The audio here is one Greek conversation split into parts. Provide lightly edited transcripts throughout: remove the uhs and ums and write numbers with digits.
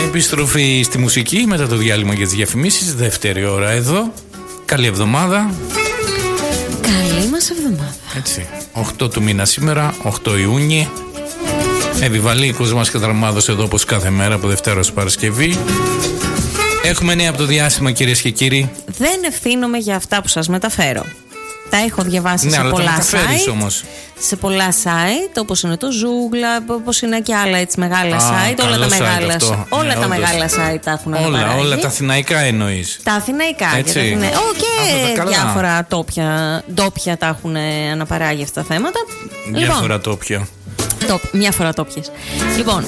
Επιστροφή στη μουσική μετά το διάλειμμα για τις διαφημίσεις. Δεύτερη ώρα εδώ. Καλή εβδομάδα. Καλή μας εβδομάδα. Έτσι. 8 του μήνα σήμερα, 8 Ιούνιου. Επιβαλήκος μας κατραμάδος εδώ όπως κάθε μέρα από Δευτέρα ως Παρασκευή. Έχουμε νέα από το διάστημα, κυρίες και κύριοι. Δεν ευθύνομαι για αυτά που σας μεταφέρω. Τα έχω διαβάσει σε αλλά πολλά site. Όμως. Σε πολλά site, όπως είναι το Zoogla, όπως είναι και άλλα έτσι μεγάλα site. Όλα τα μεγάλα site τα έχουν αναπαράγει. Όλα τα αθηναϊκά εννοείς. Τα αθηναϊκά. Και διάφορα ντόπια τα έχουν αναπαράγει αυτά τα θέματα. Διάφορα τόπια. Μια φορά τόπιες. Λοιπόν,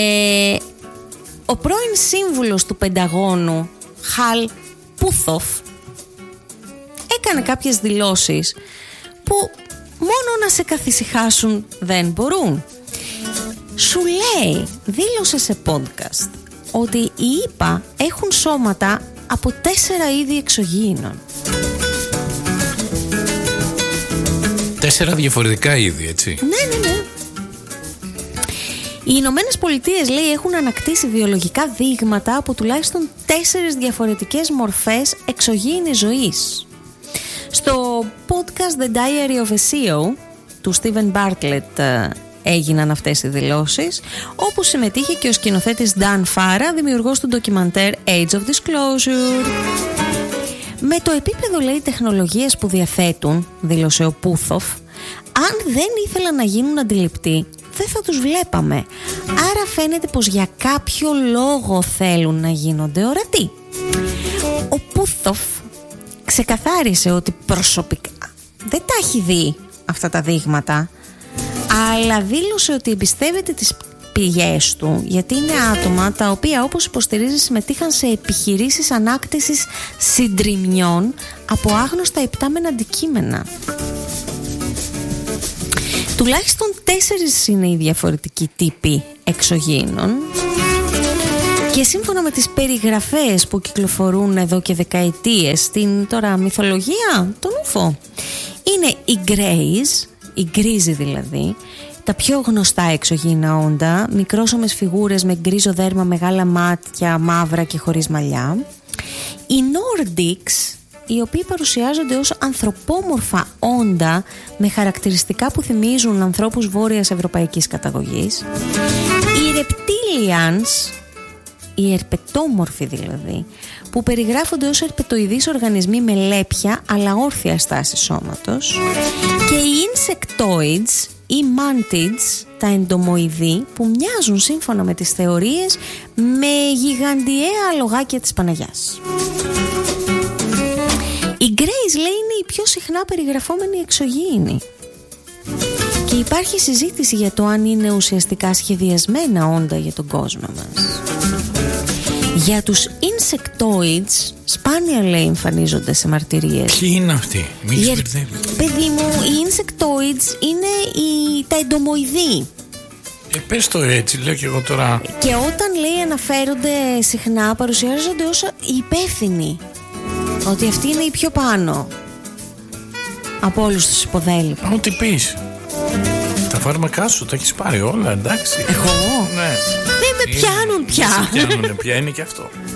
ο πρώην σύμβουλος του Πενταγώνου, Χαλ Πούθοφ, έκανε κάποιες δηλώσεις που μόνο να σε καθησυχάσουν δεν μπορούν. Σου λέει, δήλωσε σε podcast ότι οι ΗΠΑ έχουν σώματα από 4 είδη εξωγήινων. 4 διαφορετικά είδη, έτσι. Ναι. Οι Ηνωμένες Πολιτείες, λέει, έχουν ανακτήσει βιολογικά δείγματα από τουλάχιστον 4 διαφορετικές μορφές εξωγήινης ζωής. Στο podcast The Diary of a CEO του Steven Bartlett έγιναν αυτές οι δηλώσεις, όπου συμμετείχε και ο σκηνοθέτης Dan Farah, δημιουργός του ντοκιμαντέρ Age of Disclosure. Με το επίπεδο, λέει, τεχνολογίας που διαθέτουν, δήλωσε ο Πούθοφ, αν δεν ήθελαν να γίνουν αντιληπτοί, δεν θα τους βλέπαμε. Άρα φαίνεται πως για κάποιο λόγο θέλουν να γίνονται ορατοί. Ο Πούθοφ ξεκαθάρισε ότι προσωπικά δεν τα έχει δει αυτά τα δείγματα, αλλά δήλωσε ότι εμπιστεύεται τις πηγές του, γιατί είναι άτομα τα οποία, όπως υποστηρίζει, συμμετείχαν σε επιχειρήσεις ανάκτησης συντριμμιών από άγνωστα υπτάμενα αντικείμενα. Τουλάχιστον 4 είναι οι διαφορετικοί τύποι εξωγήινων και σύμφωνα με τις περιγραφές που κυκλοφορούν εδώ και δεκαετίες στην τώρα μυθολογία των UFO, είναι οι Greys, οι γκρίζοι δηλαδή, τα πιο γνωστά εξωγήινα όντα, μικρόσωμες φιγούρες με γκρίζο δέρμα, μεγάλα μάτια, μαύρα και χωρίς μαλλιά. Οι Nordics, οι οποίοι παρουσιάζονται ως ανθρωπόμορφα όντα με χαρακτηριστικά που θυμίζουν ανθρώπους βόρειας ευρωπαϊκής καταγωγής. Οι Reptilians, οι ερπετόμορφοι δηλαδή, που περιγράφονται ως ερπετοειδείς οργανισμοί με λέπια αλλά όρθια στάση σώματος. Και οι Insectoids ή Mantids, τα εντομοειδή, που μοιάζουν σύμφωνα με τις θεωρίες με γιγαντιαία αλογάκια της Παναγιάς. Οι Greys, λέει, είναι οι πιο συχνά περιγραφόμενοι εξωγήινοι. Και υπάρχει συζήτηση για το αν είναι ουσιαστικά σχεδιασμένα όντα για τον κόσμο μας. Για τους Insectoids σπάνια, λέει, εμφανίζονται σε μαρτυρίες. Ποιοι είναι αυτοί? Παιδί μου, οι Insectoids είναι τα εντομοειδή. Πες το έτσι, λέω και εγώ τώρα. Και όταν, λέει, αναφέρονται συχνά, παρουσιάζονται ως οι υπεύθυνοι. Ότι αυτοί είναι οι πιο πάνω από όλους τους υποδέλυπους. Ό,τι πεις. Τα φάρμακά σου τα έχεις πάρει όλα, εντάξει? Εγώ? Ναι. Δεν με πιάνουν πια. Δεν σε πιάνουνε πια, είναι και αυτό.